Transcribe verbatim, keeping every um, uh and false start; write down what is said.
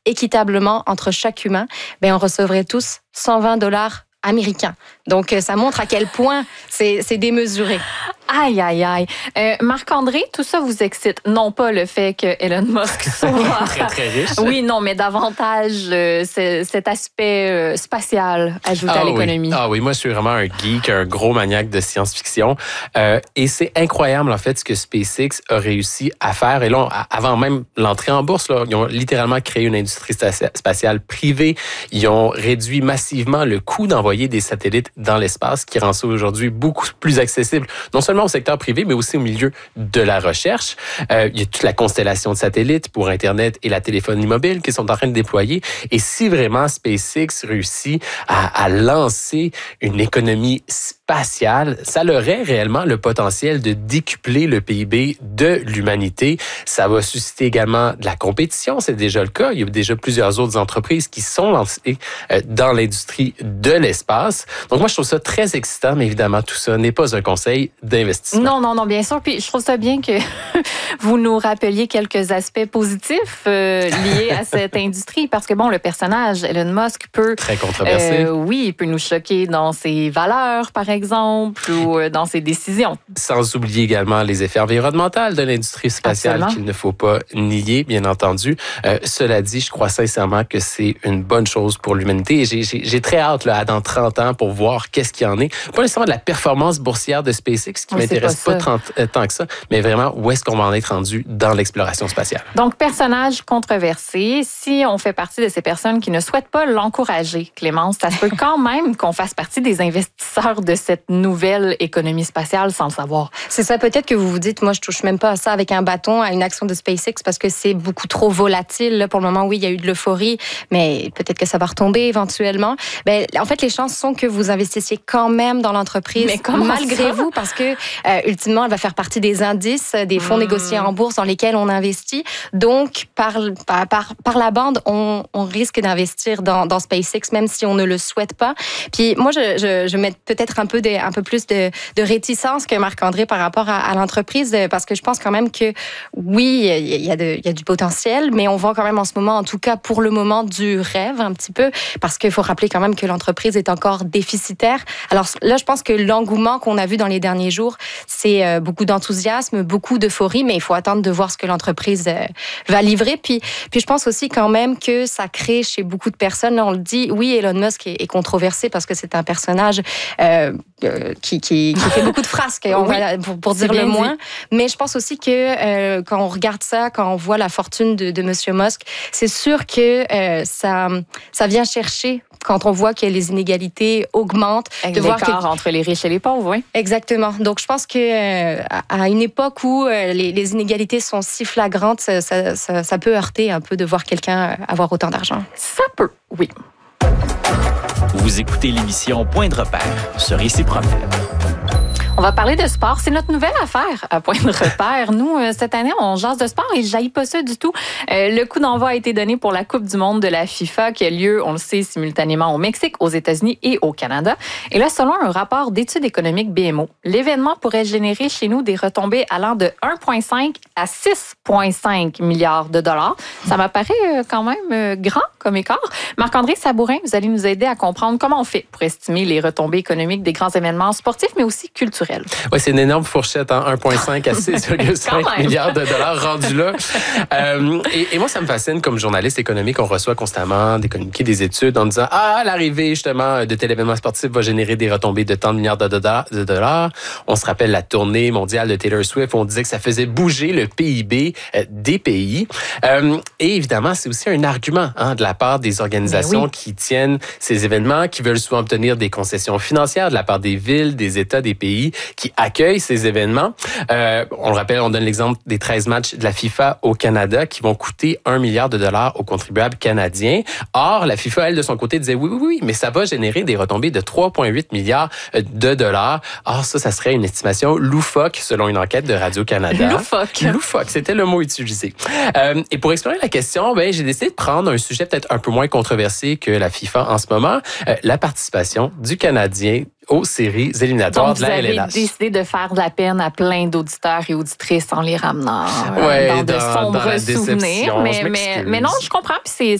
équitablement entre chaque humain, ben, on recevrait tous cent vingt dollars américains. Donc, ça montre à quel point c'est, c'est démesuré. Aïe, aïe, aïe. Euh, Marc-André, tout ça vous excite? Non pas le fait que Elon Musk soit... très, très riche. Oui, non, mais davantage euh, c'est, cet aspect euh, spatial ajouté ah, à l'économie. Oui. Ah oui, moi, je suis vraiment un geek, un gros maniaque de science-fiction. Euh, et c'est incroyable, en fait, ce que SpaceX a réussi à faire. Et là, on, avant même l'entrée en bourse, là, ils ont littéralement créé une industrie spatiale privée. Ils ont réduit massivement le coût d'envoyer des satellites dans l'espace, qui rend ça aujourd'hui beaucoup plus accessible, non seulement au secteur privé, mais aussi au milieu de la recherche. Euh, il y a toute la constellation de satellites pour Internet et la téléphonie mobile qui sont en train de déployer. Et si vraiment SpaceX réussit à, à lancer une économie spatiale, ça aurait réellement le potentiel de décupler le P I B de l'humanité. Ça va susciter également de la compétition, c'est déjà le cas. Il y a déjà plusieurs autres entreprises qui sont lancées dans l'industrie de l'espace. Donc moi, je trouve ça très excitant, mais évidemment, tout ça n'est pas un conseil d'investissement. Non, non, non, bien sûr. Puis je trouve ça bien que vous nous rappeliez quelques aspects positifs euh, liés à cette industrie, parce que bon, le personnage Elon Musk peut très controversé. Euh, oui, il peut nous choquer dans ses valeurs, par exemple, ou euh, dans ses décisions. Sans oublier également les effets environnementaux de l'industrie spatiale qu'il ne faut pas nier, bien entendu. Euh, cela dit, je crois sincèrement que c'est une bonne chose pour l'humanité. Et j'ai, j'ai, j'ai très hâte là, dans trente ans pour voir qu'est-ce qu'il y en est. Pas nécessairement de la performance boursière de SpaceX qui oui, m'intéresse pas, pas trente, euh, tant que ça, mais vraiment où est-ce qu'on va en être rendu dans l'exploration spatiale. Donc, personnage controversé. Si on fait partie de ces personnes qui ne souhaitent pas l'encourager, Clémence, ça se peut quand même qu'on fasse partie des investisseurs de cette nouvelle économie spatiale sans le savoir. C'est ça, peut-être que vous vous dites, moi, je touche même pas à ça avec un bâton, à une action de SpaceX parce que c'est beaucoup trop volatile. Là, pour le moment, oui, il y a eu de l'euphorie, mais peut-être que ça va retomber éventuellement. Ben, en fait, les chances sont que vous investissiez quand même dans l'entreprise, mais malgré ça? vous, parce que euh, ultimement, elle va faire partie des indices, des fonds mmh. négociés en bourse dans lesquels on investit. Donc, par, par, par, par la bande, on, on risque d'investir dans, dans SpaceX, même si on ne le souhaite pas. Puis moi, je, je, je mets peut-être un peu, de, un peu plus de, de réticence que Marc-André par rapport à, à l'entreprise, parce que je pense quand même que, oui, il y a, de, il y a du potentiel, mais on vend quand même en ce moment, en tout cas pour le moment, du rêve un petit peu, parce qu'il faut rappeler quand même que l'entreprise est encore déficitaire. Alors là, je pense que l'engouement qu'on a vu dans les derniers jours, c'est beaucoup d'enthousiasme, beaucoup d'euphorie, mais il faut attendre de voir ce que l'entreprise va livrer. Puis, puis je pense aussi quand même que ça crée chez beaucoup de personnes, là on le dit, oui, Elon Musk est, est controversé parce que c'est un personnage euh, qui, qui, qui fait beaucoup de frasques, on oui, va, pour, pour dire le moins. Mais je pense aussi que euh, quand on regarde ça, quand on voit la fortune de, de Monsieur Musk, c'est sûr que euh, ça, ça vient chercher quand on voit que les inégalités augmentent. Avec de l'écart voir que... entre les riches et les pauvres, oui. Exactement. Donc, je pense que euh, à une époque où euh, les, les inégalités sont si flagrantes, ça, ça, ça, ça peut heurter un peu de voir quelqu'un avoir autant d'argent. Ça peut, oui. Vous écoutez l'émission Point de repère sur Ici Promène. On va parler de sport. C'est notre nouvelle affaire à Point de repère. Nous, cette année, on jase de sport et je n'haïs pas ça du tout. Euh, le coup d'envoi a été donné pour la Coupe du monde de la FIFA qui a lieu, on le sait, simultanément au Mexique, aux États-Unis et au Canada. Et là, selon un rapport d'études économiques B M O, l'événement pourrait générer chez nous des retombées allant de un virgule cinq à six virgule cinq milliards de dollars. Ça m'apparaît quand même grand comme écart. Marc-André Sabourin, vous allez nous aider à comprendre comment on fait pour estimer les retombées économiques des grands événements sportifs, mais aussi culturels. Oui, c'est une énorme fourchette, hein, un virgule cinq à six virgule cinq milliards de dollars rendus là. Euh, et, et moi, ça me fascine comme journaliste économique. On reçoit constamment des communiqués, des études en disant « Ah, l'arrivée justement de tel événement sportif va générer des retombées de tant de milliards de dollars. De dollars. » On se rappelle la tournée mondiale de Taylor Swift. On disait que ça faisait bouger le P I B euh, des pays. Euh, et évidemment, c'est aussi un argument hein, de la part des organisations oui. qui tiennent ces événements, qui veulent souvent obtenir des concessions financières de la part des villes, des États, des pays qui accueillent ces événements. Euh, on le rappelle, on donne l'exemple des treize matchs de la FIFA au Canada qui vont coûter un milliard de dollars aux contribuables canadiens. Or, la FIFA, elle, de son côté, disait oui, oui, oui, mais ça va générer des retombées de trois virgule huit milliards de dollars. Or, ça, ça serait une estimation loufoque selon une enquête de Radio-Canada. Loufoque. Loufoque, c'était le mot utilisé. Euh, et pour explorer la question, ben, j'ai décidé de prendre un sujet peut-être un peu moins controversé que la FIFA en ce moment, euh, la participation du Canadien aux séries éliminatoires Donc, de la L L H. Vous avez décidé de faire de la peine à plein d'auditeurs et auditrices en les ramenant ouais, dans, dans de dans, sombres dans souvenirs. Mais, mais, mais non, je comprends. Puis c'est